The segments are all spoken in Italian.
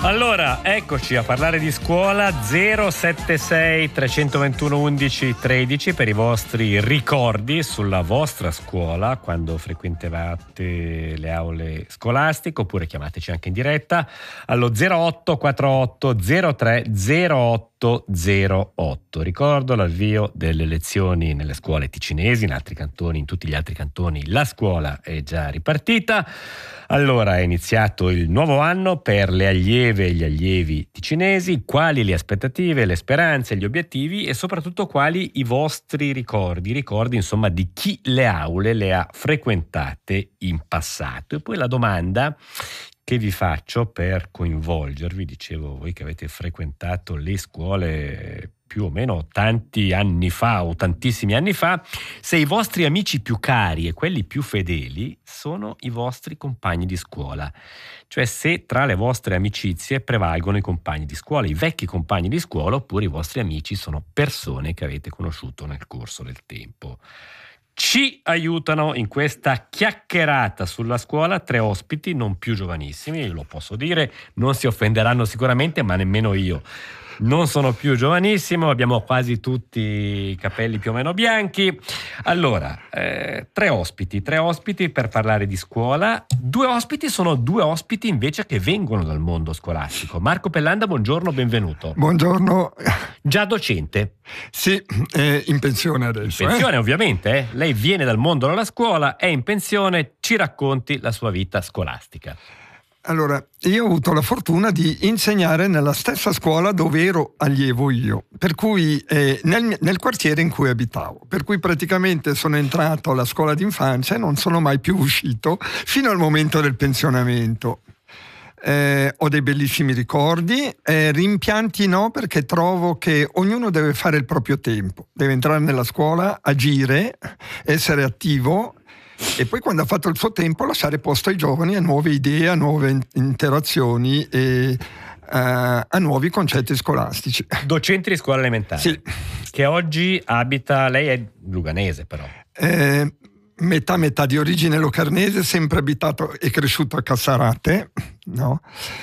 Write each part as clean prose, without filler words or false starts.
Allora, eccoci a parlare di scuola. 076 321 11 13 per i vostri ricordi sulla vostra scuola quando frequentavate le aule scolastiche, oppure chiamateci anche in diretta allo 0848 03 0808. Ricordo l'avvio delle lezioni nelle scuole ticinesi, in altri cantoni, in tutti gli altri cantoni la scuola è già ripartita. Allora è iniziato il nuovo anno per le allieve e gli allievi ticinesi. Quali le aspettative, le speranze, gli obiettivi e soprattutto quali i vostri ricordi insomma di chi le aule le ha frequentate in passato. E poi la domanda che vi faccio per coinvolgervi, dicevo voi che avete frequentato le scuole più o meno tanti anni fa o tantissimi anni fa, se i vostri amici più cari e quelli più fedeli sono i vostri compagni di scuola, cioè se tra le vostre amicizie prevalgono i compagni di scuola, i vecchi compagni di scuola, oppure i vostri amici sono persone che avete conosciuto nel corso del tempo. Ci aiutano in questa chiacchierata sulla scuola 3 ospiti non più giovanissimi, lo posso dire, non si offenderanno sicuramente, ma nemmeno io. Non sono più giovanissimo, abbiamo quasi tutti i capelli più o meno bianchi. Allora, 3 ospiti per parlare di scuola. 2 ospiti sono 2 ospiti invece che vengono dal mondo scolastico. Marco Pellanda, buongiorno, benvenuto. Buongiorno. Già docente? Sì, è in pensione adesso. In pensione ovviamente, Lei viene dal mondo della scuola, è in pensione, ci racconti la sua vita scolastica. Allora, io ho avuto la fortuna di insegnare nella stessa scuola dove ero allievo io, per cui nel quartiere in cui abitavo, per cui praticamente sono entrato alla scuola d'infanzia e non sono mai più uscito fino al momento del pensionamento. Ho dei bellissimi ricordi, rimpianti no, perché trovo che ognuno deve fare il proprio tempo, deve entrare nella scuola, agire, essere attivo. E poi quando ha fatto il suo tempo lasciare posto ai giovani, a nuove idee, a nuove interazioni e a nuovi concetti scolastici. Docente di scuola elementare, sì. Che oggi abita, lei è luganese però. Metà di origine locarnese, sempre abitato e cresciuto a Cassarate, no?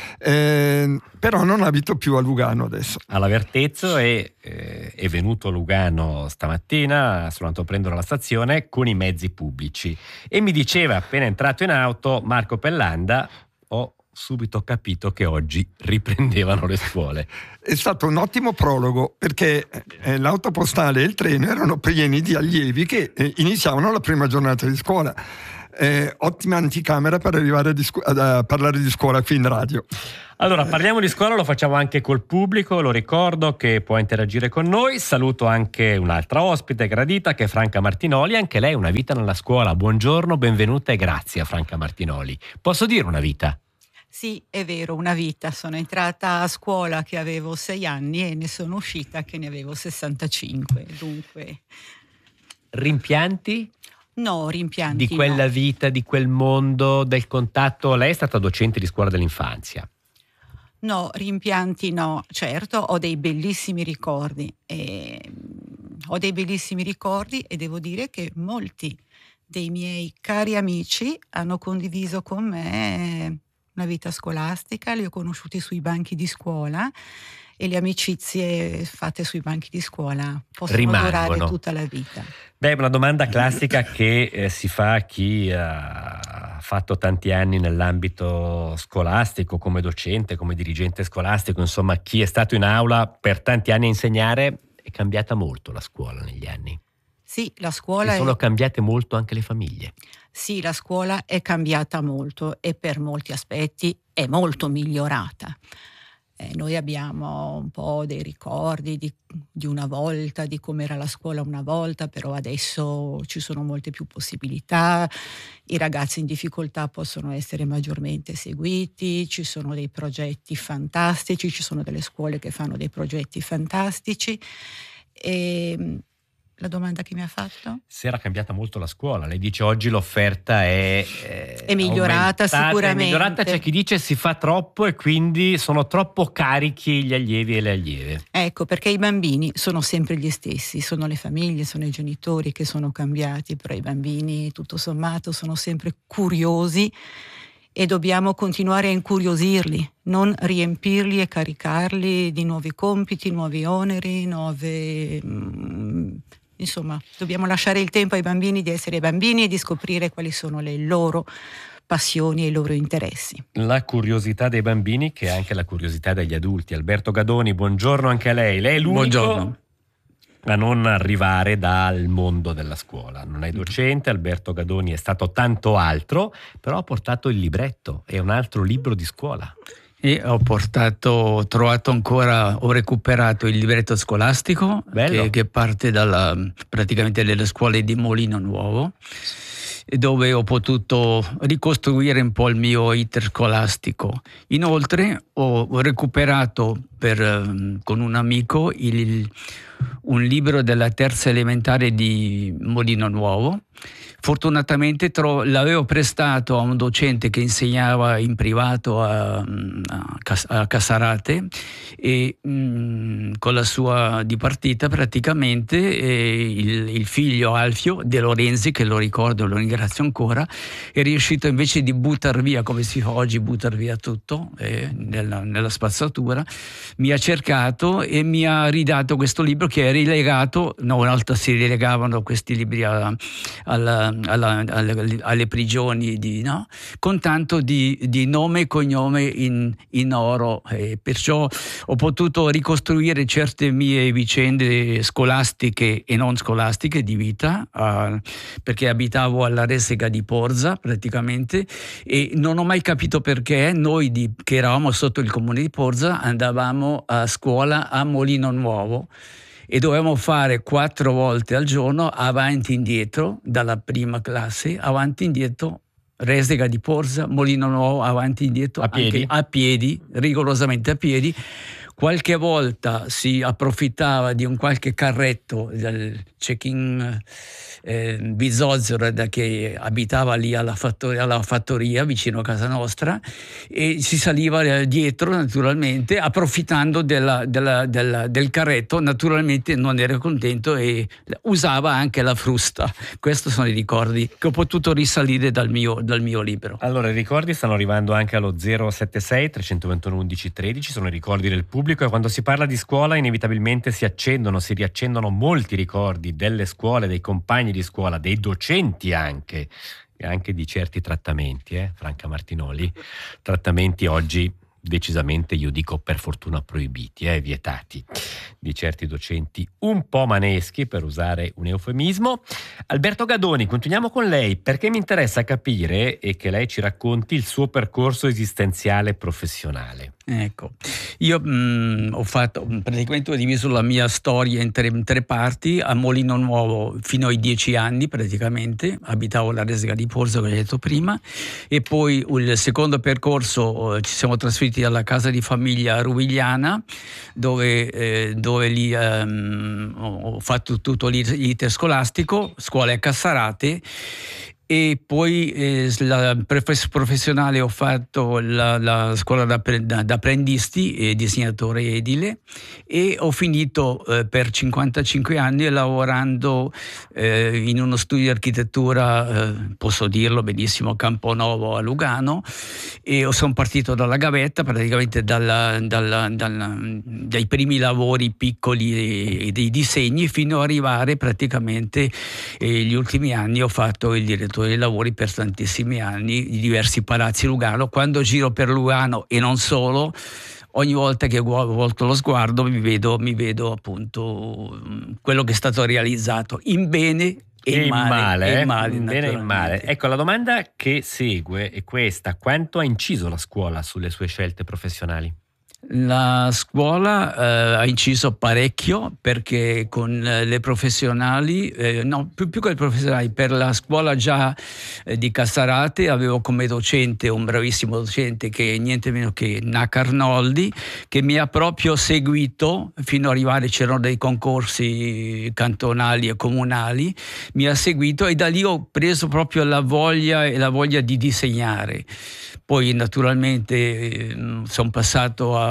Però non abito più a Lugano adesso. Alla Vertezzo è venuto a Lugano stamattina, sono andato a prendere la stazione con i mezzi pubblici e mi diceva appena entrato in auto: Marco Pellanda, ho subito capito che oggi riprendevano le scuole. È stato un ottimo prologo, perché l'autopostale e il treno erano pieni di allievi che iniziavano la prima giornata di scuola. Ottima anticamera per arrivare a parlare di scuola qui in radio. Allora, parliamo di scuola, lo facciamo anche col pubblico, lo ricordo che può interagire con noi. Saluto anche un'altra ospite gradita che è Franca Martinoli, anche lei una vita nella scuola. Buongiorno, benvenuta e grazie a Franca Martinoli. Posso dire una vita? Sì, è vero, una vita. Sono entrata a scuola che avevo 6 anni e ne sono uscita che ne avevo 65, dunque... Rimpianti? No, rimpianti di quella no. vita, di quel mondo, del contatto. Lei è stata docente di scuola dell'infanzia. No, rimpianti no, certo, ho dei bellissimi ricordi e devo dire che molti dei miei cari amici hanno condiviso con me una vita scolastica, li ho conosciuti sui banchi di scuola e le amicizie fatte sui banchi di scuola possono durare tutta la vita. Beh, una domanda classica che si fa a chi ha fatto tanti anni nell'ambito scolastico, come docente, come dirigente scolastico, insomma chi è stato in aula per tanti anni a insegnare. È cambiata molto la scuola negli anni? Sì, la scuola sono cambiate molto anche le famiglie? Sì, la scuola è cambiata molto e per molti aspetti è molto migliorata. Noi abbiamo un po' dei ricordi di una volta, di com'era la scuola una volta, però adesso ci sono molte più possibilità, i ragazzi in difficoltà possono essere maggiormente seguiti, ci sono dei progetti fantastici, ci sono delle scuole che fanno dei progetti fantastici. E la domanda che mi ha fatto? Se era cambiata molto la scuola. Lei dice oggi l'offerta è migliorata, sicuramente. È migliorata, c'è chi dice si fa troppo e quindi sono troppo carichi gli allievi e le allieve. Ecco, perché i bambini sono sempre gli stessi, sono le famiglie, sono i genitori che sono cambiati, però i bambini tutto sommato sono sempre curiosi e dobbiamo continuare a incuriosirli, non riempirli e caricarli di nuovi compiti, nuovi oneri, insomma, dobbiamo lasciare il tempo ai bambini di essere bambini e di scoprire quali sono le loro passioni e i loro interessi. La curiosità dei bambini, che è anche la curiosità degli adulti. Alberto Gadoni, buongiorno anche a lei. Lei è l'unico Buongiorno. a non arrivare dal mondo della scuola. Non è docente, Alberto Gadoni è stato tanto altro, però ha portato il libretto, è un altro libro di scuola. E ho recuperato il libretto scolastico che parte praticamente dalle scuole di Molino Nuovo, dove ho potuto ricostruire un po' il mio iter scolastico. Inoltre ho recuperato con un amico un libro della terza elementare di Molino Nuovo. Fortunatamente l'avevo prestato a un docente che insegnava in privato a Cassarate e con la sua dipartita praticamente il figlio Alfio De Lorenzi, che lo ricordo, lo ringrazio ancora, è riuscito invece di buttar via, come si fa oggi, buttar via tutto nella spazzatura, mi ha cercato e mi ha ridato questo libro che è rilegato, una volta si rilegavano questi libri alle prigioni con tanto di nome e cognome in oro, perciò ho potuto ricostruire certe mie vicende scolastiche e non scolastiche di vita, perché abitavo alla Resega di Porza praticamente e non ho mai capito perché noi che eravamo sotto il comune di Porza andavamo a scuola a Molino Nuovo e dovevamo fare 4 volte al giorno avanti e indietro, dalla prima classe avanti e indietro, Resega di Porza, Molino Nuovo, avanti e indietro, anche a piedi, rigorosamente a piedi. Qualche volta si approfittava di un qualche carretto del check-in Bizozzero che abitava lì alla fattoria vicino a casa nostra e si saliva dietro naturalmente approfittando del carretto. Naturalmente non era contento e usava anche la frusta. Questi sono i ricordi che ho potuto risalire dal mio libro. Allora, i ricordi stanno arrivando anche allo 076 321 11 13, sono i ricordi del pubblico e quando si parla di scuola inevitabilmente si riaccendono molti ricordi delle scuole, dei compagni di scuola, dei docenti anche di certi trattamenti, Franca Martinoli, trattamenti oggi decisamente, io dico per fortuna, proibiti, vietati, di certi docenti un po' maneschi, per usare un eufemismo. Alberto Gadoni, continuiamo con lei perché mi interessa capire e che lei ci racconti il suo percorso esistenziale professionale. Ecco, io ho diviso la mia storia in tre parti. A Molino Nuovo fino ai 10 anni praticamente, abitavo alla Resega di Porza, come ho detto prima, e poi il secondo percorso ci siamo trasferiti alla casa di famiglia a Rubigliana, dove lì ho fatto tutto l'iter scolastico, scuola a Cassarate. E poi la professionale ho fatto la scuola da apprendisti e disegnatore edile e ho finito per 55 anni lavorando in uno studio di architettura, posso dirlo benissimo, Camponovo a Lugano, e sono partito dalla gavetta praticamente dai primi lavori piccoli e dei disegni fino ad arrivare praticamente gli ultimi anni ho fatto il direttore dei lavori per tantissimi anni di diversi palazzi Lugano. Quando giro per Lugano e non solo, ogni volta che volto lo sguardo mi vedo appunto quello che è stato realizzato in bene e in male. In bene e in male. Ecco, la domanda che segue è questa: quanto ha inciso la scuola sulle sue scelte professionali? La scuola ha inciso parecchio perché con le professionali, più che le professionali, per la scuola già di Cassarate avevo come docente un bravissimo docente che è niente meno che Nac Arnoldi, che mi ha proprio seguito fino ad arrivare, c'erano dei concorsi cantonali e comunali, mi ha seguito e da lì ho preso proprio la voglia di disegnare. Poi naturalmente sono passato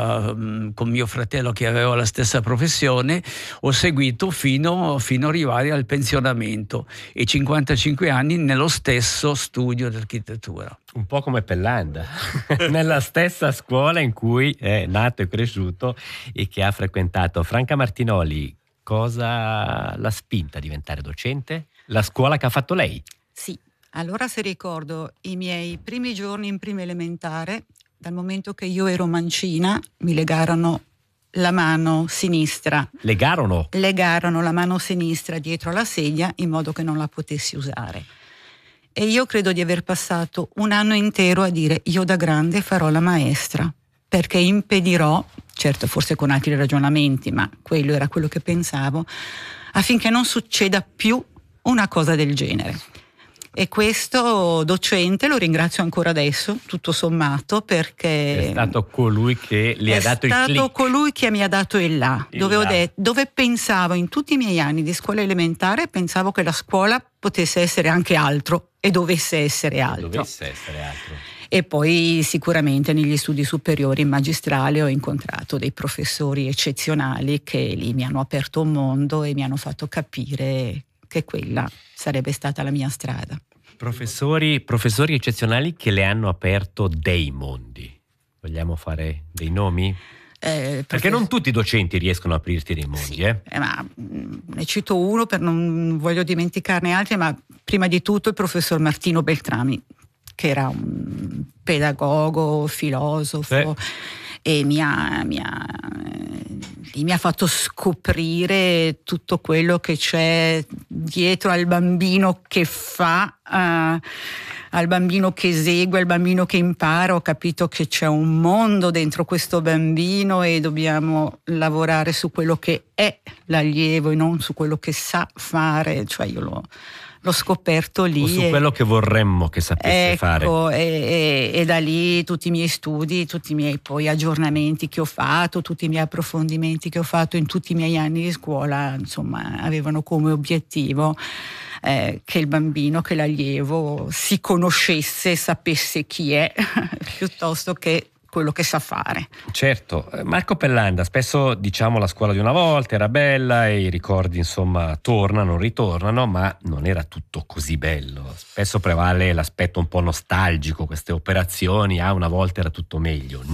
con mio fratello che aveva la stessa professione, ho seguito fino ad arrivare al pensionamento e 55 anni nello stesso studio di architettura. Un po' come Pellanda, nella stessa scuola in cui è nato e cresciuto e che ha frequentato. Franca Martinoli, cosa l'ha spinta a diventare docente? La scuola che ha fatto lei? Sì, allora se ricordo i miei primi giorni in prima elementare, dal momento che io ero mancina, mi legarono la mano sinistra. Legarono la mano sinistra dietro alla sedia in modo che non la potessi usare. E io credo di aver passato un anno intero a dire: io da grande farò la maestra, perché impedirò, certo forse con altri ragionamenti, ma quello era quello che pensavo, affinché non succeda più una cosa del genere. E questo docente lo ringrazio ancora adesso, tutto sommato, perché è stato colui che le ha dato il click. È stato colui che mi ha dato il là, dove pensavo in tutti i miei anni di scuola elementare, pensavo che la scuola potesse essere anche altro e dovesse essere altro. E poi sicuramente negli studi superiori in magistrale ho incontrato dei professori eccezionali che lì mi hanno aperto un mondo e mi hanno fatto capire che quella sarebbe stata la mia strada. Professori eccezionali che le hanno aperto dei mondi. Vogliamo fare dei nomi? Perché non tutti i docenti riescono a aprirti dei mondi. Sì, ma ne cito uno, non voglio dimenticarne altri, ma prima di tutto il professor Martino Beltrami, che era un pedagogo, filosofo, e mi ha fatto scoprire tutto quello che c'è dietro al bambino che fa, al bambino che esegue, al bambino che impara. Ho capito che c'è un mondo dentro questo bambino e dobbiamo lavorare su quello che è l'allievo e non su quello che sa fare. Cioè io l'ho scoperto lì. O su quello che vorremmo che sapesse fare. E da lì tutti i miei studi, tutti i miei poi aggiornamenti che ho fatto, tutti i miei approfondimenti che ho fatto in tutti i miei anni di scuola, insomma, avevano come obiettivo che il bambino, che l'allievo si conoscesse, sapesse chi è, piuttosto che quello che sa fare. Certo, Marco Pellanda, spesso diciamo la scuola di una volta era bella e i ricordi insomma tornano, ritornano, ma non era tutto così bello. Spesso prevale l'aspetto un po' nostalgico, queste operazioni, una volta era tutto meglio.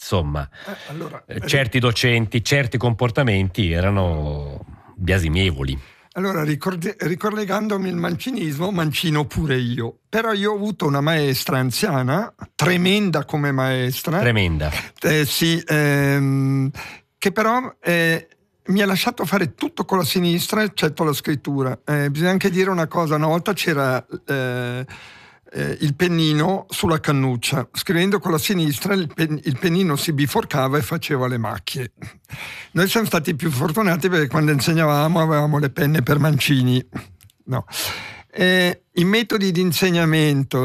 Certi docenti, certi comportamenti erano biasimevoli. Allora, ricollegandomi al mancinismo, mancino pure io. Però io ho avuto una maestra anziana, tremenda come maestra. Tremenda. Sì, che però mi ha lasciato fare tutto con la sinistra, eccetto la scrittura. Bisogna anche dire una cosa, una volta c'era il pennino sulla cannuccia. Scrivendo con la sinistra il pennino si biforcava e faceva le macchie. Noi siamo stati più fortunati perché quando insegnavamo avevamo le penne per mancini. No. I metodi di insegnamento,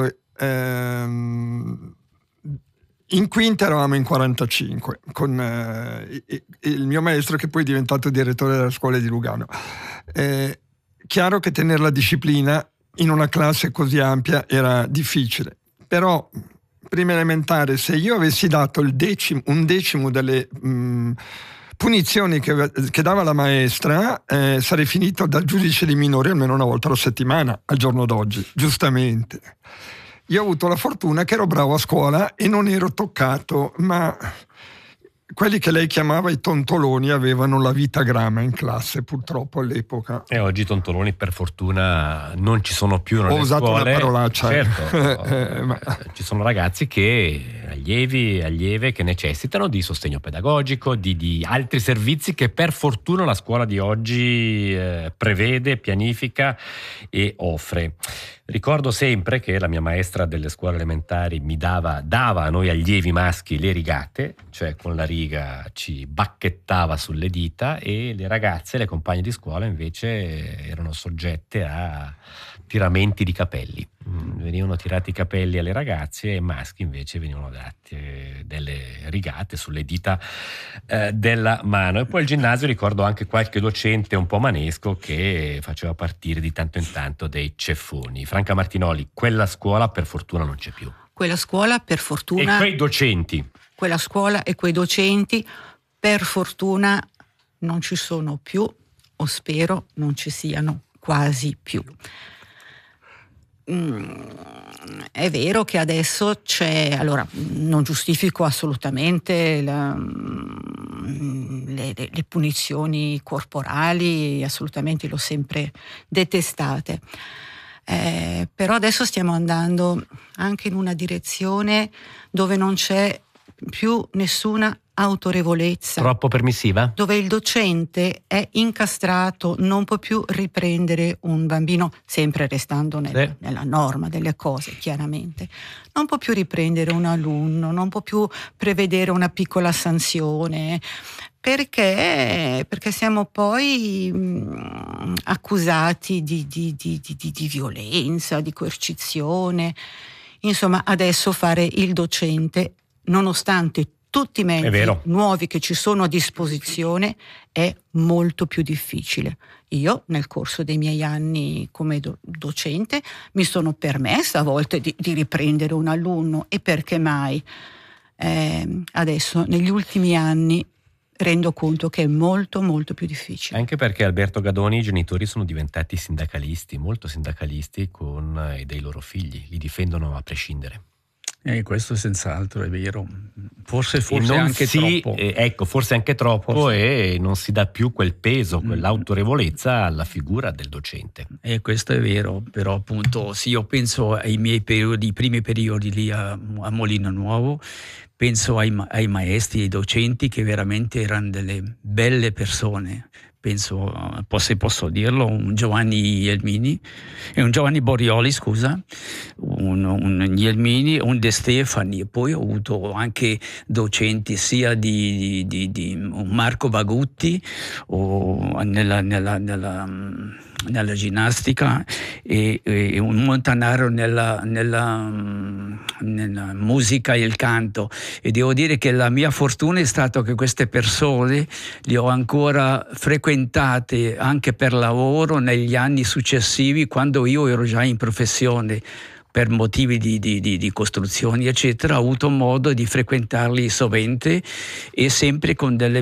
in quinta eravamo in 45 con il mio maestro, che poi è diventato direttore della scuola di Lugano. Chiaro che tenere la disciplina in una classe così ampia era difficile, però prima elementare, se io avessi dato un decimo delle punizioni che dava la maestra, sarei finito dal giudice dei minori almeno una volta alla settimana al giorno d'oggi, giustamente. Io ho avuto la fortuna che ero bravo a scuola e non ero toccato, ma quelli che lei chiamava i tontoloni avevano la vita grama in classe, purtroppo, all'epoca. E oggi i tontoloni per fortuna non ci sono più nelle scuole. Ho usato una parolaccia. Certo, ci sono ragazzi allieve che necessitano di sostegno pedagogico, di altri servizi che per fortuna la scuola di oggi prevede, pianifica e offre. Ricordo sempre che la mia maestra delle scuole elementari dava a noi allievi maschi le rigate, cioè con la riga ci bacchettava sulle dita, e le ragazze, le compagne di scuola invece erano soggette a tiramenti di capelli. Venivano tirati i capelli alle ragazze e ai maschi invece venivano date delle rigate sulle dita della mano. E poi al ginnasio ricordo anche qualche docente un po' manesco che faceva partire di tanto in tanto dei ceffoni. Franca Martinoli, quella scuola per fortuna non c'è più. Quella scuola per fortuna... E quei docenti? quella scuola e quei docenti per fortuna non ci sono più, o spero non ci siano quasi più. È vero che adesso c'è, allora non giustifico assolutamente le punizioni corporali, assolutamente l'ho sempre detestate, però adesso stiamo andando anche in una direzione dove non c'è più nessuna autorevolezza. Troppo permissiva? Dove il docente è incastrato, non può più riprendere un bambino, sempre restando nella norma delle cose, chiaramente. Non può più riprendere un alunno, non può più prevedere una piccola sanzione, perché siamo poi accusati di violenza, di coercizione. Insomma, adesso fare il docente, nonostante tutti i mezzi nuovi che ci sono a disposizione, è molto più difficile. Io nel corso dei miei anni come docente mi sono permessa a volte di riprendere un alunno, e perché mai? Adesso negli ultimi anni rendo conto che è molto molto più difficile. Anche perché, Alberto Gadoni, i genitori sono diventati sindacalisti, molto sindacalisti con dei loro figli, li difendono a prescindere. Questo senz'altro è vero, forse anche troppo. Forse anche troppo, e non si dà più quel peso, quell'autorevolezza alla figura del docente. Questo è vero, però appunto sì, io penso ai miei primi periodi lì a Molino Nuovo, penso ai maestri, ai docenti che veramente erano delle belle persone. Penso, se posso dirlo, un Giovanni Borioli, un Jelmini, un De Stefani, e poi ho avuto anche docenti sia di Marco Bagutti nella ginnastica e un Montanaro nella musica e il canto, e devo dire che la mia fortuna è stata che queste persone le ho ancora frequentate anche per lavoro negli anni successivi, quando io ero già in professione per motivi di costruzioni eccetera. Ho avuto modo di frequentarli sovente e sempre con dei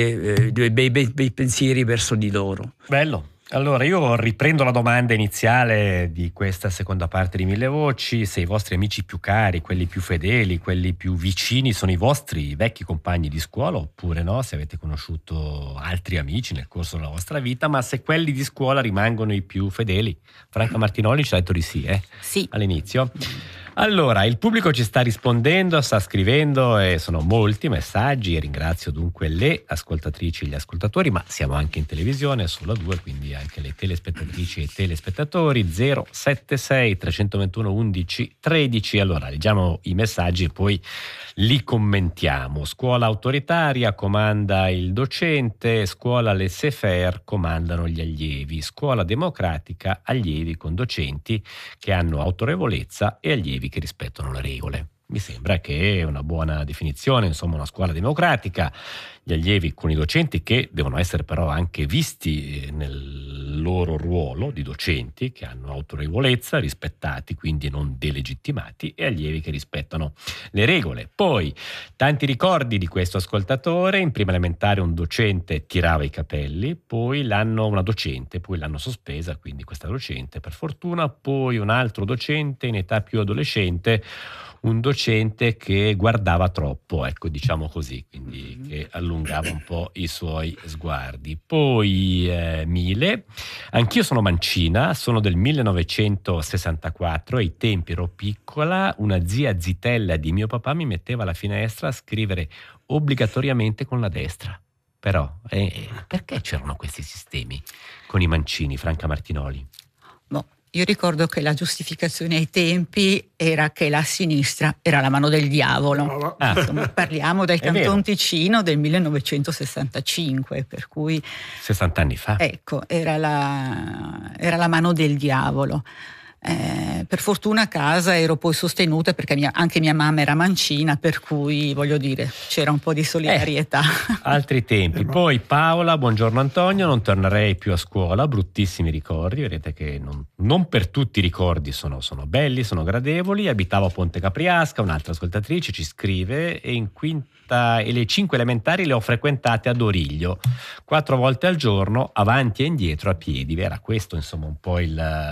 bei pensieri verso di loro. Bello. Allora, io riprendo la domanda iniziale di questa seconda parte di Mille Voci: se i vostri amici più cari, quelli più fedeli, quelli più vicini sono i vostri vecchi compagni di scuola oppure no, se avete conosciuto altri amici nel corso della vostra vita, ma se quelli di scuola rimangono i più fedeli. Franca Martinoli ci ha detto di sì, Sì. All'inizio. Allora, il pubblico ci sta rispondendo, sta scrivendo, e sono molti messaggi, e ringrazio dunque le ascoltatrici e gli ascoltatori, ma siamo anche in televisione, solo a 2, quindi anche le telespettatrici e telespettatori. 076 321 11 13. Allora, leggiamo i messaggi e poi li commentiamo. Scuola autoritaria, comanda il docente; scuola laissez-faire, comandano gli allievi; scuola democratica, allievi con docenti che hanno autorevolezza e allievi che rispettano le regole. Mi sembra che è una buona definizione, insomma, una scuola democratica, gli allievi con i docenti che devono essere però anche visti nel loro ruolo di docenti, che hanno autorevolezza, rispettati, quindi non delegittimati, e allievi che rispettano le regole. Poi, tanti ricordi di questo ascoltatore: in prima elementare un docente tirava i capelli, poi una docente, poi l'hanno sospesa, quindi questa docente per fortuna, poi un altro docente in età più adolescente, un docente che guardava troppo, ecco, diciamo così, quindi che allungava un po' i suoi sguardi. Poi Mile: anch'io sono mancina, sono del 1964, ai tempi ero piccola, una zia zitella di mio papà mi metteva alla finestra a scrivere obbligatoriamente con la destra. Però perché c'erano questi sistemi con i mancini, Franca Martinoli? Io ricordo che la giustificazione ai tempi era che la sinistra era la mano del diavolo. Insomma, parliamo del Canton Ticino del 1965, per cui 60 anni fa. Ecco, era la mano del diavolo. Per fortuna a casa ero poi sostenuta perché anche mia mamma era mancina, per cui voglio dire c'era un po' di solidarietà. Altri tempi. Poi Paola, buongiorno Antonio, non tornerei più a scuola, bruttissimi ricordi, vedete che non per tutti i ricordi sono belli, sono gradevoli. Abitavo a Ponte Capriasca, un'altra ascoltatrice ci scrive, e in quinta e le 5 elementari le ho frequentate ad Origlio 4 volte al giorno, avanti e indietro a piedi. Era questo insomma un po'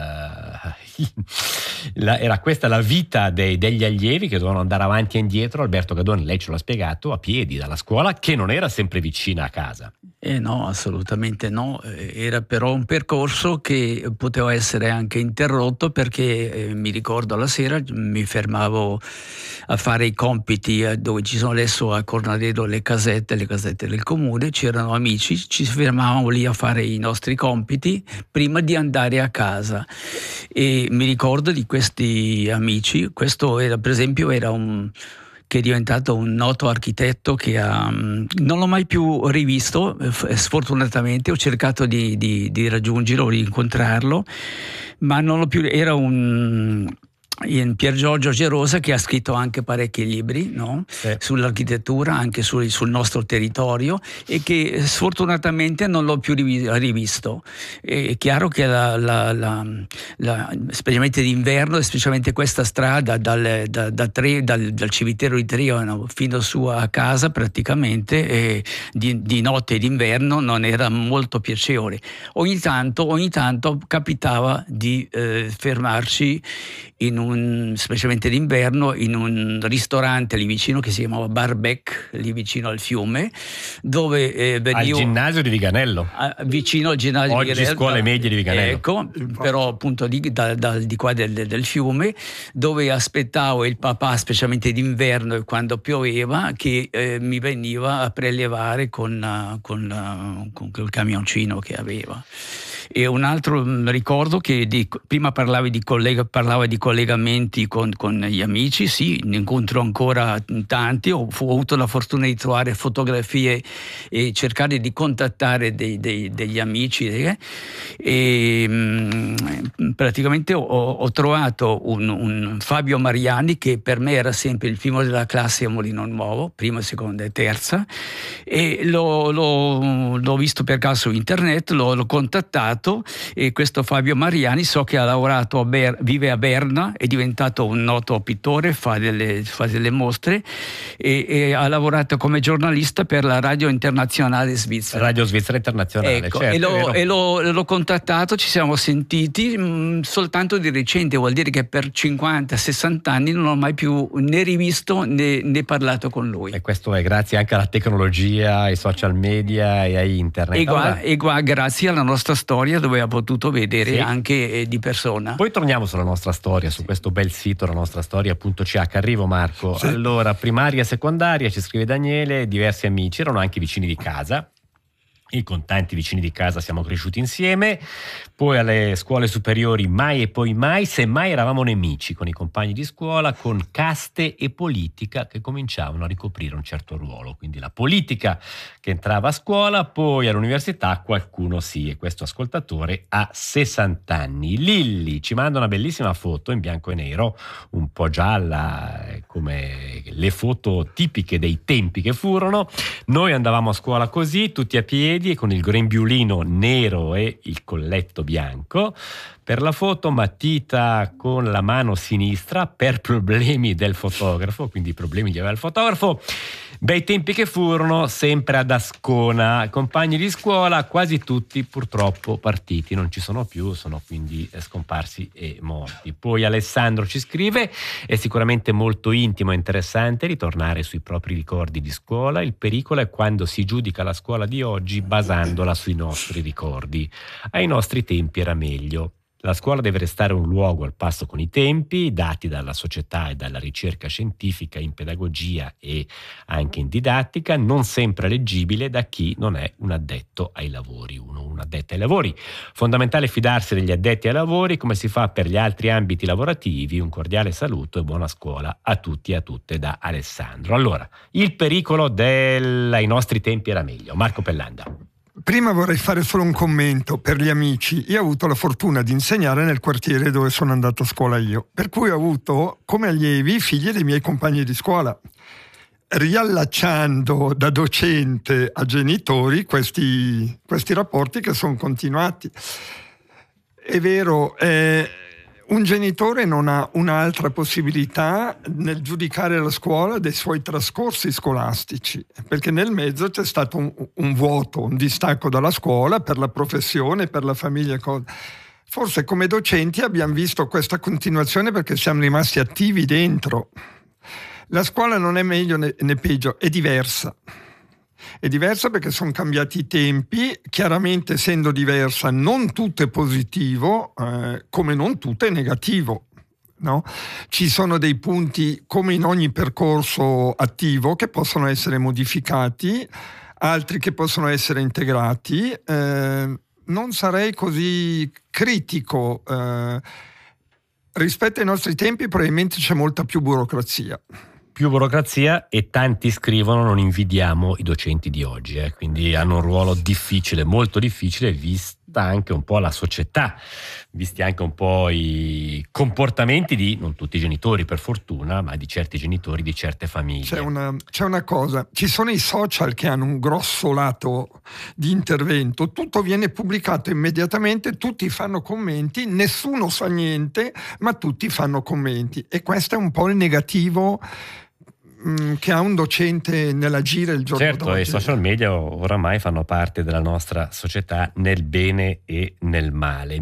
era questa la vita degli allievi che dovevano andare avanti e indietro. Alberto Gadoni, lei ce l'ha spiegato, a piedi dalla scuola, che non era sempre vicina a casa. No, assolutamente no, era però un percorso che poteva essere anche interrotto perché mi ricordo la sera mi fermavo a fare i compiti dove ci sono adesso a Cornaredo le casette del comune, c'erano amici, ci fermavamo lì a fare i nostri compiti prima di andare a casa, e mi ricordo di questi amici. Questo era, per esempio, che è diventato un noto architetto che non l'ho mai più rivisto, sfortunatamente ho cercato di raggiungerlo, di incontrarlo, ma non l'ho più. Era in Pier Giorgio Gerosa, che ha scritto anche parecchi libri, no? Sull'architettura, anche sul nostro territorio, e che sfortunatamente non l'ho più rivisto. È chiaro che specialmente d'inverno, specialmente questa strada dal cimitero di Triano fino su a casa praticamente, di notte e d'inverno non era molto piacevole. Ogni tanto capitava di fermarci specialmente d'inverno, in un ristorante lì vicino che si chiamava Barbec, lì vicino al fiume, dove venivo... Al ginnasio di Viganello. Vicino al ginnasio oggi di Viganello. Scuole medie di Viganello. Ecco, però appunto di qua del fiume, dove aspettavo il papà, specialmente d'inverno e quando pioveva, che mi veniva a prelevare con quel camioncino che aveva. E un altro ricordo che prima parlava di collegamenti con gli amici, sì, ne incontro ancora tanti. Ho avuto la fortuna di trovare fotografie e cercare di contattare degli amici, e praticamente ho trovato un Fabio Mariani, che per me era sempre il primo della classe a Molino Nuovo, prima, seconda e terza, e l'ho visto per caso su internet, l'ho contattato. E questo Fabio Mariani so che ha lavorato vive a Berna, è diventato un noto pittore, fa delle mostre, e ha lavorato come giornalista per la Radio Internazionale Svizzera. Radio Svizzera Internazionale, ecco, certo. E l'ho contattato, ci siamo sentiti soltanto di recente, vuol dire che per 50-60 anni non ho mai più né rivisto né parlato con lui. E questo è grazie anche alla tecnologia, ai social media e a internet. E grazie alla nostra storia, dove ha potuto vedere anche di persona. Poi torniamo sulla nostra storia, su questo bel sito, la nostra storia.ch. Arrivo Marco. Sì. Allora, primaria, secondaria, ci scrive Daniele, diversi amici, erano anche vicini di casa. E con tanti vicini di casa siamo cresciuti insieme. Poi alle scuole superiori mai e poi mai, semmai eravamo nemici con i compagni di scuola, con caste e politica che cominciavano a ricoprire un certo ruolo. Quindi la politica che entrava a scuola, poi all'università qualcuno sì, e questo ascoltatore ha 60 anni. Lilli ci manda una bellissima foto in bianco e nero, un po' gialla, come le foto tipiche dei tempi che furono. Noi andavamo a scuola così, tutti a piedi e con il grembiulino nero e il colletto bianco. Per la foto matita con la mano sinistra per problemi del fotografo, quindi i problemi che aveva il fotografo. Bei tempi che furono, sempre ad Ascona. Compagni di scuola, quasi tutti purtroppo partiti, non ci sono più, sono quindi scomparsi e morti. Poi Alessandro ci scrive: è sicuramente molto intimo e interessante ritornare sui propri ricordi di scuola. Il pericolo è quando si giudica la scuola di oggi basandola sui nostri ricordi. Ai nostri tempi era meglio. La scuola deve restare un luogo al passo con i tempi, dati dalla società e dalla ricerca scientifica in pedagogia e anche in didattica, non sempre leggibile da chi non è un addetto ai lavori. Un addetto ai lavori. Fondamentale fidarsi degli addetti ai lavori, come si fa per gli altri ambiti lavorativi. Un cordiale saluto e buona scuola a tutti e a tutte da Alessandro. Allora, il pericolo ai nostri tempi era meglio. Marco Pellanda. Prima vorrei fare solo un commento per gli amici. Io ho avuto la fortuna di insegnare nel quartiere dove sono andato a scuola io, per cui ho avuto come allievi figli dei miei compagni di scuola, riallacciando da docente a genitori questi rapporti che sono continuati. È vero, un genitore non ha un'altra possibilità nel giudicare la scuola dei suoi trascorsi scolastici, perché nel mezzo c'è stato un vuoto, un distacco dalla scuola per la professione, per la famiglia. Forse come docenti abbiamo visto questa continuazione perché siamo rimasti attivi dentro. La scuola non è meglio né peggio, è diversa. È diversa perché sono cambiati i tempi, chiaramente essendo diversa non tutto è positivo, come non tutto è negativo. No? Ci sono dei punti, come in ogni percorso attivo, che possono essere modificati, altri che possono essere integrati. Non sarei così critico. Rispetto ai nostri tempi probabilmente c'è molta più burocrazia. Più burocrazia, e tanti scrivono non invidiamo i docenti di oggi, quindi hanno un ruolo difficile, molto difficile, vista anche un po' la società, visti anche un po' i comportamenti di, non tutti i genitori per fortuna, ma di certi genitori di certe famiglie. C'è una cosa, ci sono i social che hanno un grosso lato di intervento, tutto viene pubblicato immediatamente, tutti fanno commenti, nessuno sa niente, ma tutti fanno commenti, e questo è un po' il negativo che ha un docente nell'agire il giorno certo, d'oggi. I social media oramai fanno parte della nostra società nel bene e nel male.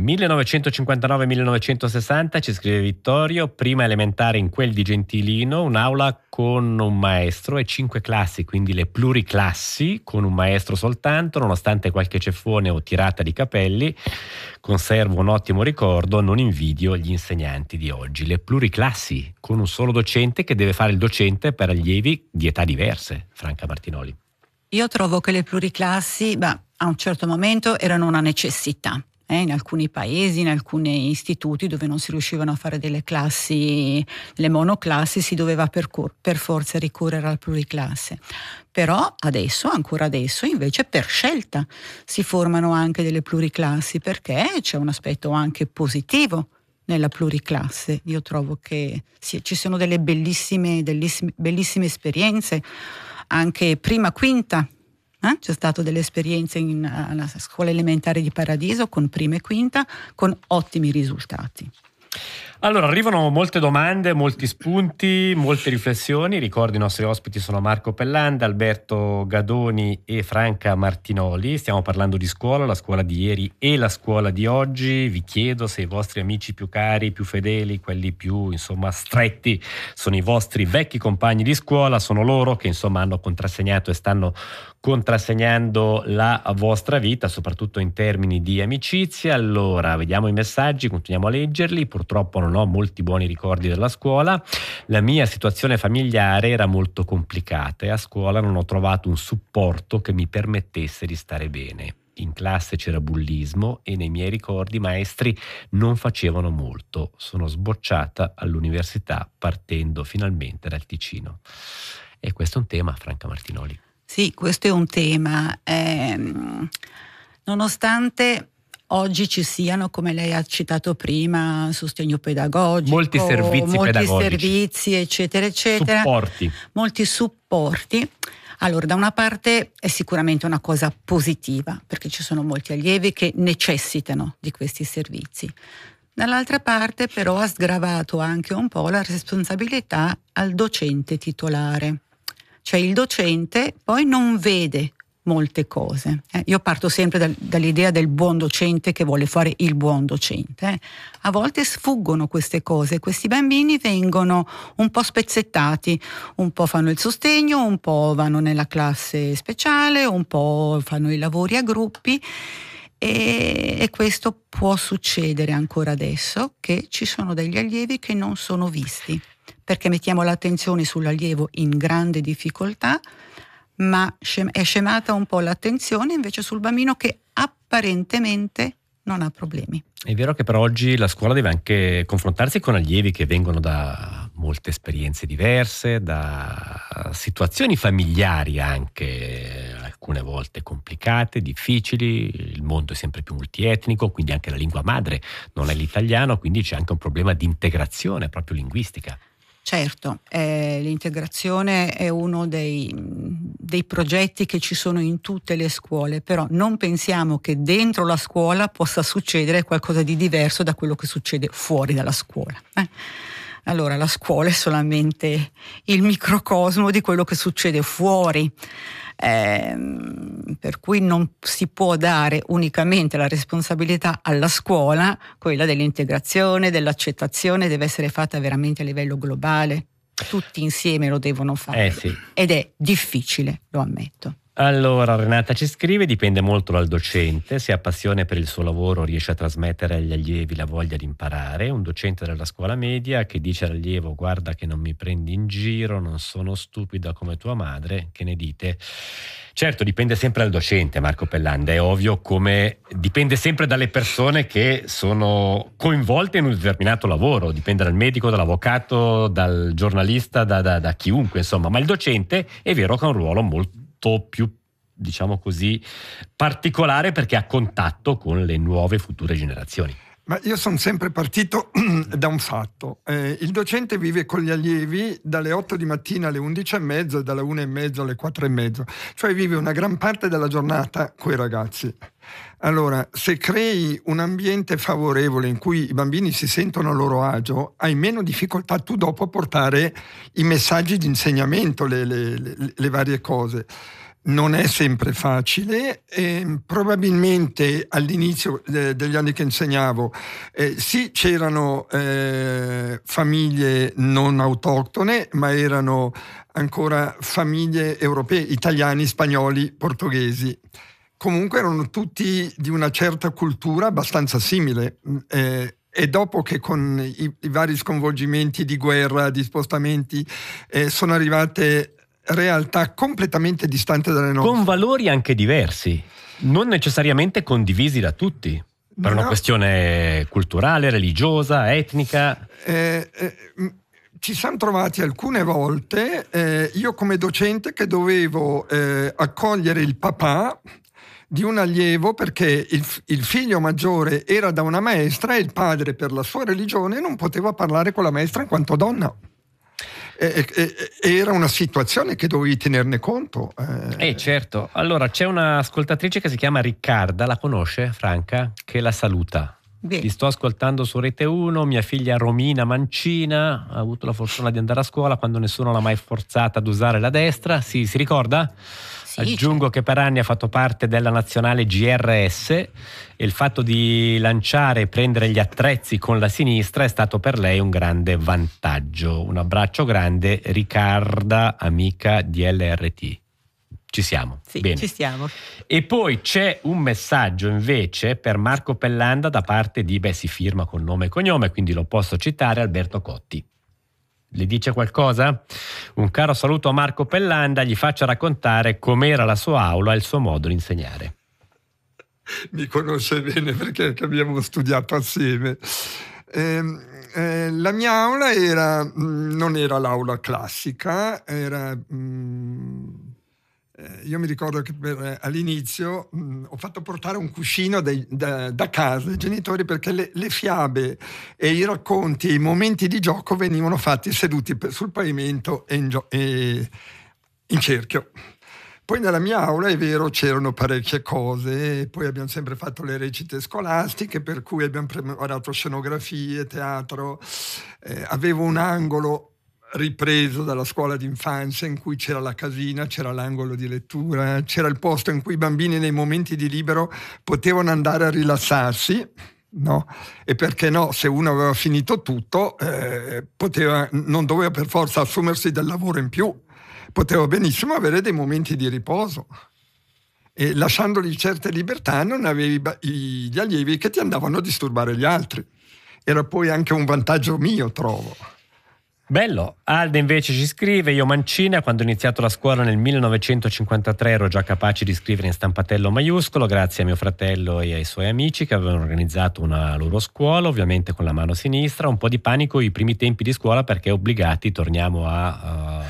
1959-1960 ci scrive Vittorio, prima elementare in quel di Gentilino, un'aula con un maestro e 5 classi, quindi le pluriclassi con un maestro soltanto, nonostante qualche ceffone o tirata di capelli. Conservo un ottimo ricordo, non invidio gli insegnanti di oggi. Le pluriclassi con un solo docente che deve fare il docente per allievi di età diverse. Franca Martinoli. Io trovo che le pluriclassi a un certo momento erano una necessità. In alcuni paesi, in alcuni istituti dove non si riuscivano a fare delle classi, le monoclassi, si doveva per forza ricorrere alla pluriclasse. Però ancora adesso, invece per scelta si formano anche delle pluriclassi, perché c'è un aspetto anche positivo nella pluriclasse. Io trovo che ci sono delle bellissime esperienze, anche prima quinta. C'è stato delle esperienze alla scuola elementare di Paradiso con prima e quinta con ottimi risultati. Allora, arrivano molte domande, molti spunti, molte riflessioni. Ricordo i nostri ospiti sono Marco Pellanda, Alberto Gadoni e Franca Martinoli. Stiamo parlando di scuola, la scuola di ieri e la scuola di oggi. Vi chiedo se i vostri amici più cari, più fedeli, quelli più stretti, sono i vostri vecchi compagni di scuola, sono loro che hanno contrassegnato e stanno contrassegnando la vostra vita, soprattutto in termini di amicizia. Allora, vediamo i messaggi, continuiamo a leggerli. Purtroppo non ho molti buoni ricordi della scuola. La mia situazione familiare era molto complicata e a scuola non ho trovato un supporto che mi permettesse di stare bene. In classe c'era bullismo e nei miei ricordi i maestri non facevano molto. Sono sbocciata all'università partendo finalmente dal Ticino. E questo è un tema, Franca Martinoli. Sì, questo è un tema. Nonostante oggi ci siano, come lei ha citato prima, sostegno pedagogico, molti servizi, eccetera, eccetera. Molti supporti. Allora, da una parte è sicuramente una cosa positiva, perché ci sono molti allievi che necessitano di questi servizi. Dall'altra parte, però, ha sgravato anche un po' la responsabilità al docente titolare. Cioè il docente poi non vede molte cose. Io parto sempre dall'idea del buon docente che vuole fare il buon docente. A volte sfuggono queste cose, questi bambini vengono un po' spezzettati, un po' fanno il sostegno, un po' vanno nella classe speciale, un po' fanno i lavori a gruppi e questo può succedere ancora adesso, che ci sono degli allievi che non sono visti, perché mettiamo l'attenzione sull'allievo in grande difficoltà, ma è scemata un po' l'attenzione invece sul bambino che apparentemente non ha problemi. È vero che per oggi la scuola deve anche confrontarsi con allievi che vengono da molte esperienze diverse, da situazioni familiari anche, alcune volte complicate, difficili, il mondo è sempre più multietnico, quindi anche la lingua madre non è l'italiano, quindi c'è anche un problema di integrazione proprio linguistica. Certo, l'integrazione è uno dei progetti che ci sono in tutte le scuole, però non pensiamo che dentro la scuola possa succedere qualcosa di diverso da quello che succede fuori dalla scuola. Allora la scuola è solamente il microcosmo di quello che succede fuori. Per cui non si può dare unicamente la responsabilità alla scuola, quella dell'integrazione, dell'accettazione deve essere fatta veramente a livello globale, tutti insieme lo devono fare, sì. Ed è difficile, lo ammetto. Allora Renata ci scrive, dipende molto dal docente, se ha passione per il suo lavoro riesce a trasmettere agli allievi la voglia di imparare. Un docente della scuola media che dice all'allievo guarda che non mi prendi in giro, non sono stupida come tua madre, che ne dite? Certo, dipende sempre dal docente, Marco Pellanda, è ovvio, come dipende sempre dalle persone che sono coinvolte in un determinato lavoro, dipende dal medico, dall'avvocato, dal giornalista, da chiunque, insomma, ma il docente è vero che ha un ruolo molto più, diciamo così, particolare perché ha contatto con le nuove future generazioni. Ma io sono sempre partito da un fatto. Il docente vive con gli allievi dalle 8 di mattina alle 11:30 e dalle 1:30 alle 4:30, cioè vive una gran parte della giornata con i ragazzi. Allora, se crei un ambiente favorevole in cui i bambini si sentono a loro agio, hai meno difficoltà tu dopo a portare i messaggi di insegnamento, le varie cose. Non è sempre facile, probabilmente all'inizio degli anni che insegnavo sì c'erano famiglie non autoctone, ma erano ancora famiglie europee, italiani, spagnoli, portoghesi. Comunque erano tutti di una certa cultura abbastanza simile. E dopo che con i vari sconvolgimenti di guerra, di spostamenti, sono arrivate realtà completamente distanti dalle nostre. Con valori anche diversi, non necessariamente condivisi da tutti, per una questione culturale, religiosa, etnica. Ci siamo trovati alcune volte, io come docente, che dovevo accogliere il papà di un allievo perché il figlio maggiore era da una maestra e il padre per la sua religione non poteva parlare con la maestra in quanto donna. Era una situazione che dovevi tenerne conto. Certo. Allora c'è un'ascoltatrice che si chiama Riccarda, la conosce Franca? Che la saluta. Bene. Ti sto ascoltando su Rete 1, mia figlia Romina Mancina ha avuto la fortuna di andare a scuola quando nessuno l'ha mai forzata ad usare la destra. Sì, si ricorda? Sì, aggiungo che per anni ha fatto parte della nazionale GRS e il fatto di lanciare e prendere gli attrezzi con la sinistra è stato per lei un grande vantaggio. Un abbraccio grande, Riccarda, amica di LRT. Ci siamo? Sì, bene. Ci stiamo. E poi c'è un messaggio invece per Marco Pellanda da parte di, si firma con nome e cognome, quindi lo posso citare, Alberto Cotti. Le dice qualcosa? Un caro saluto a Marco Pellanda, gli faccia raccontare com'era la sua aula e il suo modo di insegnare. Mi conosce bene perché abbiamo studiato assieme. La mia aula non era l'aula classica, io mi ricordo che all'inizio ho fatto portare un cuscino da casa ai genitori perché le fiabe e i racconti e i momenti di gioco venivano fatti seduti sul pavimento e in cerchio. Poi nella mia aula, è vero, c'erano parecchie cose, poi abbiamo sempre fatto le recite scolastiche, per cui abbiamo preparato scenografie, teatro, avevo un angolo ripreso dalla scuola d'infanzia in cui c'era la casina, c'era l'angolo di lettura, c'era il posto in cui i bambini nei momenti di libero potevano andare a rilassarsi, no? E perché no, se uno aveva finito tutto non doveva per forza assumersi del lavoro in più, poteva benissimo avere dei momenti di riposo e lasciandogli certe libertà non avevi gli allievi che ti andavano a disturbare gli altri. Era poi anche un vantaggio mio, trovo. Bello. Alda invece ci scrive: io Mancina, quando ho iniziato la scuola nel 1953 ero già capace di scrivere in stampatello maiuscolo grazie a mio fratello e ai suoi amici che avevano organizzato una loro scuola, ovviamente con la mano sinistra. Un po' di panico i primi tempi di scuola perché obbligati, torniamo a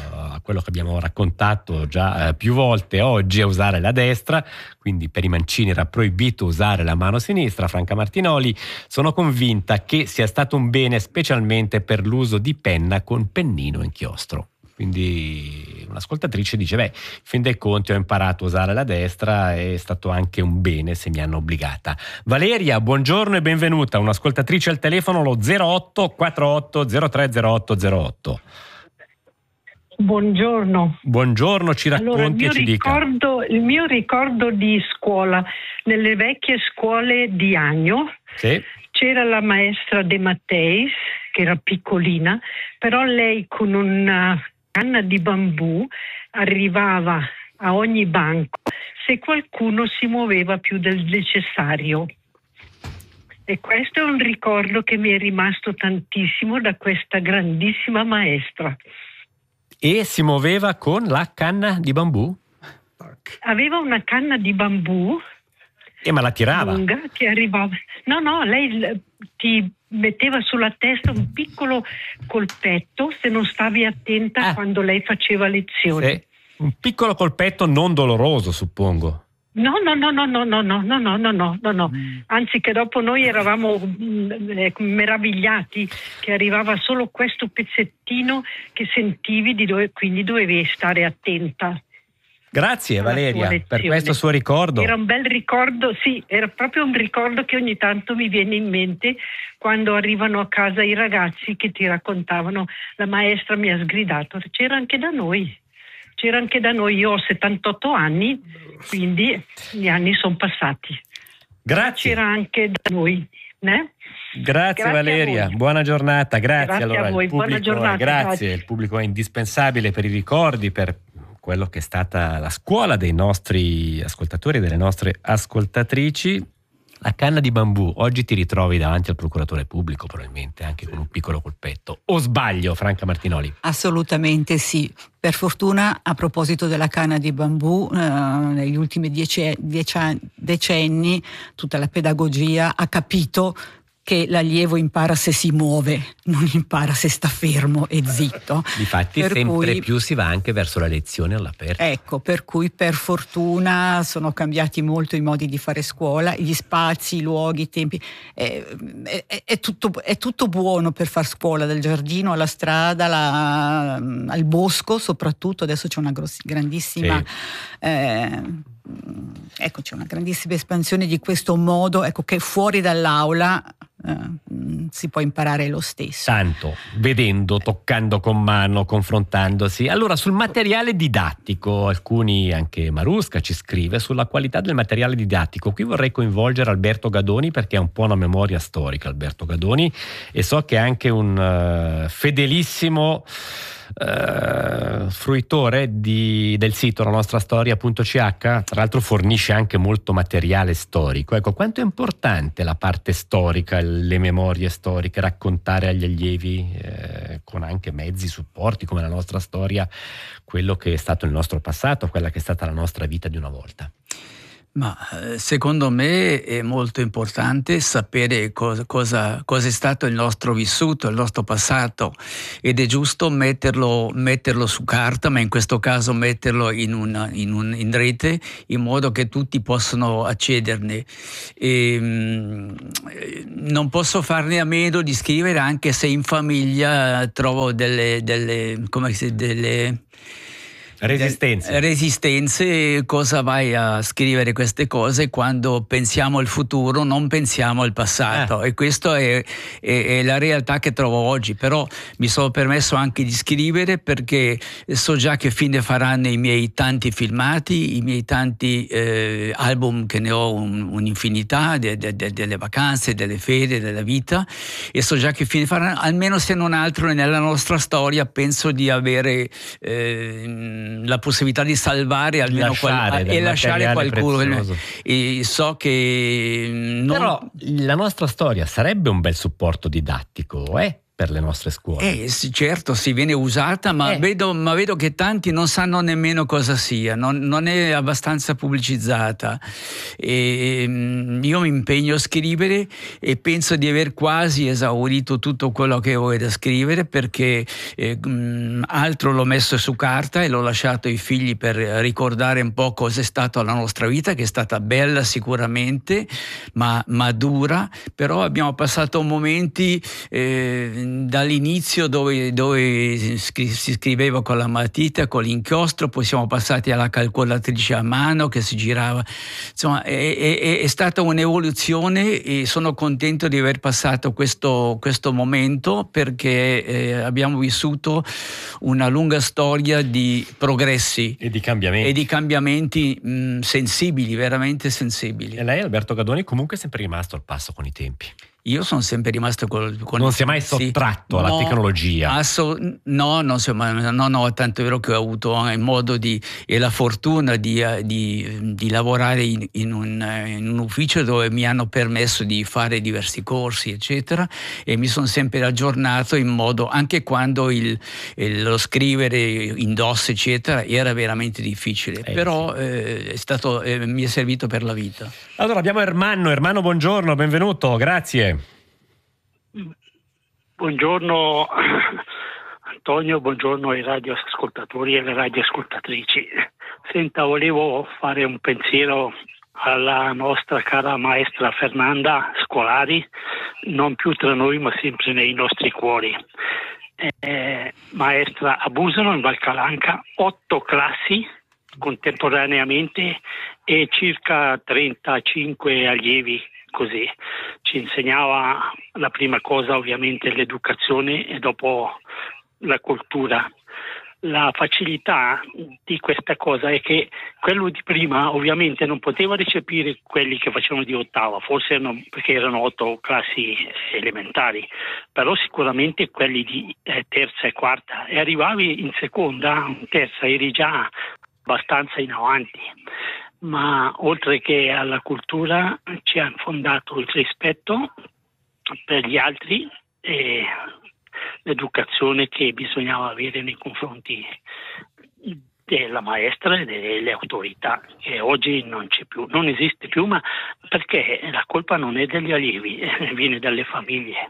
quello che abbiamo raccontato già più volte oggi, è usare la destra, quindi per i mancini era proibito usare la mano sinistra. Franca Martinoli, sono convinta che sia stato un bene specialmente per l'uso di penna con pennino e inchiostro. Quindi un'ascoltatrice dice, in fin dei conti ho imparato a usare la destra, è stato anche un bene se mi hanno obbligata. Valeria, buongiorno e benvenuta, un'ascoltatrice al telefono, lo 08 48 030808. Buongiorno. Buongiorno, ci racconti e ci dica. Il mio ricordo di scuola, nelle vecchie scuole di Agno, sì, c'era la maestra De Matteis, che era piccolina, però lei con una canna di bambù arrivava a ogni banco se qualcuno si muoveva più del necessario. E questo è un ricordo che mi è rimasto tantissimo da questa grandissima maestra. E si muoveva con la canna di bambù? Aveva una canna di bambù ma la tirava? Lunga, che arrivava. No, lei ti metteva sulla testa un piccolo colpetto se non stavi attenta quando lei faceva lezioni. Sì. Un piccolo colpetto non doloroso, suppongo. No. Anzi, che dopo noi eravamo meravigliati che arrivava solo questo pezzettino che sentivi, quindi dovevi stare attenta. Grazie Valeria per questo suo ricordo. Era un bel ricordo, sì, era proprio un ricordo che ogni tanto mi viene in mente quando arrivano a casa i ragazzi che ti raccontavano: la maestra mi ha sgridato. C'era anche da noi, io ho 78 anni, quindi gli anni sono passati. Grazie. C'era anche da noi. Grazie Valeria, buona giornata, grazie allora, a voi, buona giornata. Grazie, il pubblico è indispensabile per i ricordi, per quello che è stata la scuola dei nostri ascoltatori e delle nostre ascoltatrici. La canna di bambù, oggi ti ritrovi davanti al procuratore pubblico probabilmente anche con un piccolo colpetto, o sbaglio Franca Martinoli? Assolutamente sì, per fortuna a proposito della canna di bambù negli ultimi 10 decenni tutta la pedagogia ha capito che l'allievo impara se si muove, non impara se sta fermo e zitto. Difatti sempre più si va anche verso la lezione all'aperto. Ecco, per cui per fortuna sono cambiati molto i modi di fare scuola, gli spazi, i luoghi, i tempi. È tutto buono per far scuola, dal giardino alla strada, al bosco soprattutto. Adesso c'è una grandissima... Sì. C'è una grandissima espansione di questo modo, che fuori dall'aula si può imparare lo stesso. Tanto, vedendo, toccando con mano, confrontandosi. Allora, sul materiale didattico, alcuni, anche Marusca ci scrive sulla qualità del materiale didattico. Qui vorrei coinvolgere Alberto Gadoni, perché ha un po' una memoria storica Alberto Gadoni, e so che è anche un fedelissimo fruitore del sito la nostra storia.ch. Tra l'altro fornisce anche molto materiale storico. Ecco, quanto è importante la parte storica, le memorie storiche, raccontare agli allievi con anche mezzi, supporti come la nostra storia, quello che è stato il nostro passato, quella che è stata la nostra vita di una volta. Ma secondo me è molto importante sapere cosa è stato il nostro vissuto, il nostro passato, ed è giusto metterlo su carta, ma in questo caso metterlo in rete, in modo che tutti possano accederne. Non posso farne a meno di scrivere, anche se in famiglia trovo delle resistenze. Cosa vai a scrivere queste cose quando pensiamo al futuro, non pensiamo al passato? E questa è la realtà che trovo oggi. Però mi sono permesso anche di scrivere, perché so già che fine faranno i miei tanti filmati, i miei tanti album, che ne ho un'infinità, delle vacanze, delle ferie, della vita, e so già che fine faranno. Almeno, se non altro, nella nostra storia penso di avere la possibilità di salvare almeno e lasciare qualcuno. E so che però la nostra storia sarebbe un bel supporto didattico, per le nostre scuole. Sì, certo, si viene usata, ma vedo che tanti non sanno nemmeno cosa sia, non è abbastanza pubblicizzata. Io mi impegno a scrivere e penso di aver quasi esaurito tutto quello che avevo da scrivere, perché altro l'ho messo su carta e l'ho lasciato ai figli per ricordare un po' cosa è stata la nostra vita, che è stata bella sicuramente, ma dura. Però abbiamo passato momenti dall'inizio dove si scriveva con la matita, con l'inchiostro, poi siamo passati alla calcolatrice a mano che si girava. Insomma, è stata un'evoluzione e sono contento di aver passato questo momento, perché abbiamo vissuto una lunga storia di progressi e di cambiamenti, sensibili, veramente sensibili. E lei, Alberto Gadoni, comunque è sempre rimasto al passo con i tempi. Io sono sempre rimasto con non si è mai sottratto alla tecnologia? No, tanto è vero che ho avuto il modo e la fortuna di lavorare in un ufficio dove mi hanno permesso di fare diversi corsi, eccetera, e mi sono sempre aggiornato in modo, anche quando lo scrivere in DOS, eccetera, era veramente difficile, però mi è servito per la vita. Allora abbiamo Ermanno, buongiorno, benvenuto, grazie. Buongiorno Antonio, buongiorno ai radioascoltatori e alle radioascoltatrici. Senta, volevo fare un pensiero alla nostra cara maestra Fernanda Scolari, non più tra noi ma sempre nei nostri cuori. Maestra a Busano, in Valcalanca, 8 classi contemporaneamente e circa 35 allievi. Così ci insegnava la prima cosa ovviamente l'educazione e dopo la cultura. La facilità di questa cosa è che quello di prima ovviamente non poteva recepire quelli che facevano di ottava, forse perché erano 8 classi elementari, però sicuramente quelli di terza e quarta, e arrivavi in seconda, in terza, eri già abbastanza in avanti. Ma oltre che alla cultura ci ha fondato il rispetto per gli altri e l'educazione che bisognava avere nei confronti della maestra e delle autorità, che oggi non c'è più, non esiste più, ma perché la colpa non è degli allievi, viene dalle famiglie.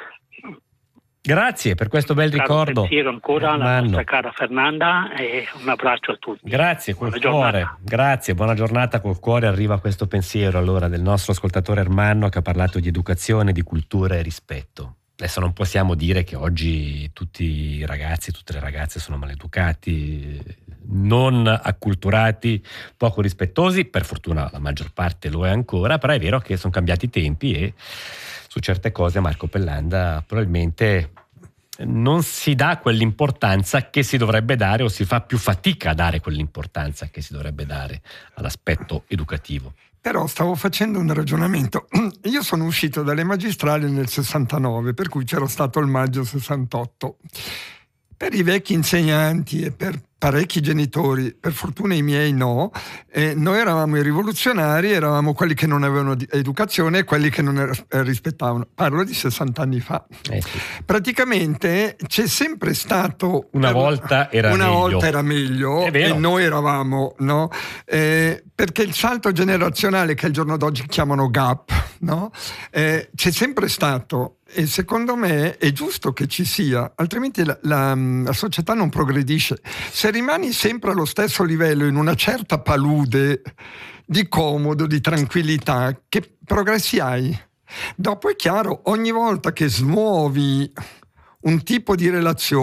Grazie per questo bel ricordo. Pensiero ancora alla nostra cara Fernanda e un abbraccio a tutti. Grazie col cuore. Grazie, buona giornata col cuore. Arriva questo pensiero allora del nostro ascoltatore Ermanno, che ha parlato di educazione, di cultura e rispetto. Adesso non possiamo dire che oggi tutti i ragazzi, tutte le ragazze sono maleducati, non acculturati, poco rispettosi. Per fortuna la maggior parte lo è ancora, però è vero che sono cambiati i tempi e su certe cose Marco Pellanda probabilmente non si dà quell'importanza che si dovrebbe dare, o si fa più fatica a dare quell'importanza che si dovrebbe dare all'aspetto educativo. Però stavo facendo un ragionamento. Io sono uscito dalle magistrali nel 69, per cui c'ero stato il maggio 68. Per i vecchi insegnanti e per parecchi genitori, per fortuna i miei no, noi eravamo i rivoluzionari, eravamo quelli che non avevano educazione e quelli che non rispettavano. Parlo di 60 anni fa. Sì. Praticamente c'è sempre stato... Una volta era meglio e noi eravamo, no? Perché il salto generazionale che al giorno d'oggi chiamano gap, no? C'è sempre stato. E secondo me è giusto che ci sia, altrimenti la società non progredisce. Se rimani sempre allo stesso livello, in una certa palude di comodo, di tranquillità, che progressi hai? Dopo è chiaro, ogni volta che smuovi un tipo di relazione,